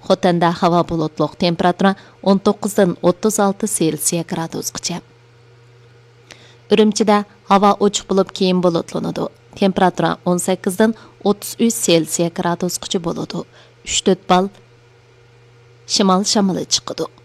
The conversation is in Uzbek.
Xotanda havo bulutluq, temperatura 19-dan 36 Selsiya gradusgacha. Ürümchida havo ochiq bo'lib keyin bulutlanadi. Temperatura 18-dan 33 Selsiya gradusgacha bo'ladi. 3-4 bal shimol shamoli chiqadi.